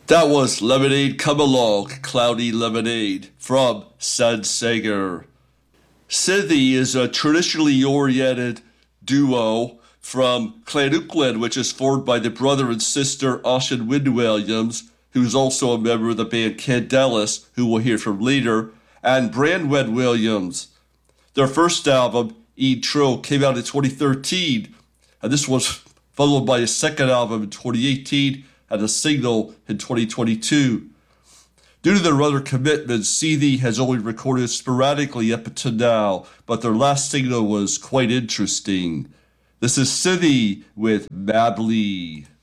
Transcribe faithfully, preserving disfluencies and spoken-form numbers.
That was Lemonade Come Along, Cloudy Lemonade from Sun Singer. Synthy is a traditionally oriented duo from Clan Clanukland, which is formed by the brother and sister Ossian Wind Williams, who's also a member of the band Candelas, who we'll hear from later, and Brandwen Williams. Their first album, Eat Trill, came out in twenty thirteen, and this was followed by a second album in twenty eighteen and a single in twenty twenty-two. Due to their other commitments, Synthy has only recorded sporadically up to now, but their last single was quite interesting. This is Synthy with Mably.